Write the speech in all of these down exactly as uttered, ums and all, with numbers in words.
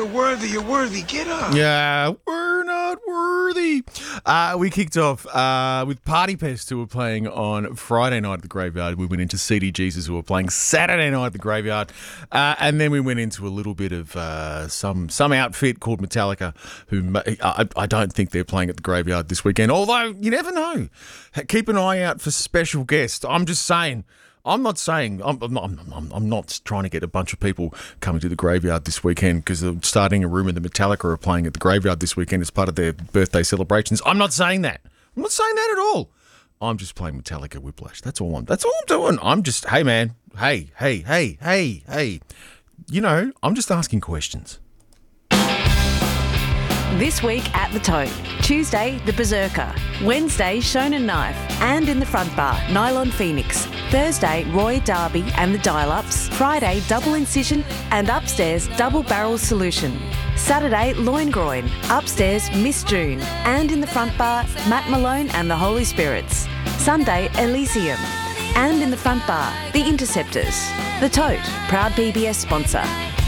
you're worthy, you're worthy. Get up. Yeah, we're not worthy. Uh, we kicked off uh, with Party Pest, who were playing on Friday night at the Graveyard. We went into C D Jesus, who were playing Saturday night at the Graveyard. Uh, and then we went into a little bit of uh, some some outfit called Metallica, who I, I don't think they're playing at the Graveyard this weekend. Although, you never know. Keep an eye out for special guests. I'm just saying. I'm not saying, I'm, I'm, I'm, I'm not trying to get a bunch of people coming to the Graveyard this weekend because they're starting a rumour that Metallica are playing at the Graveyard this weekend as part of their birthday celebrations. I'm not saying that. I'm not saying that at all. I'm just playing Metallica Whiplash. That's all I'm, that's all I'm doing. I'm just, hey man, hey, hey, hey, hey, hey. You know, I'm just asking questions. This week at The Tote. Tuesday, The Berserker. Wednesday, Shonen Knife. And in the front bar, Nylon Phoenix. Thursday, Roy Darby and the Dial-Ups. Friday, Double Incision. And upstairs, Double Barrel Solution. Saturday, Loin Groin. Upstairs, Miss June. And in the front bar, Matt Malone and the Holy Spirits. Sunday, Elysium. And in the front bar, The Interceptors. The Tote, proud P B S sponsor.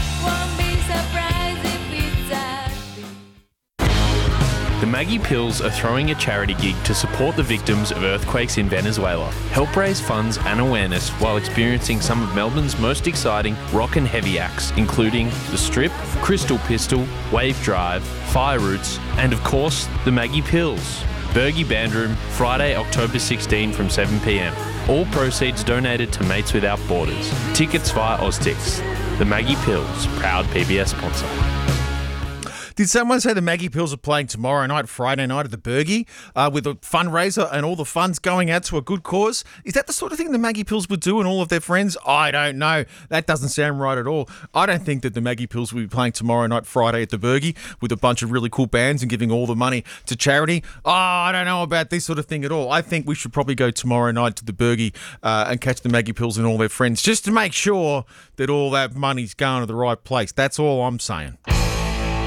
The Maggie Pills are throwing a charity gig to support the victims of earthquakes in Venezuela. Help raise funds and awareness while experiencing some of Melbourne's most exciting rock and heavy acts, including The Strip, Crystal Pistol, Wave Drive, Fire Roots, and of course, the Maggie Pills. Bergie Bandroom, Friday, October sixteenth from seven p m. All proceeds donated to Mates Without Borders. Tickets via Oztix. The Maggie Pills, proud P B S sponsor. Did someone say the Maggie Pills are playing tomorrow night, Friday night at the Bergie, uh, with a fundraiser and all the funds going out to a good cause? Is that the sort of thing the Maggie Pills would do and all of their friends? I don't know. That doesn't sound right at all. I don't think that the Maggie Pills will be playing tomorrow night, Friday at the Bergie, with a bunch of really cool bands and giving all the money to charity. Oh, I don't know about this sort of thing at all. I think we should probably go tomorrow night to the Bergie uh, and catch the Maggie Pills and all their friends, just to make sure that all that money's going to the right place. That's all I'm saying.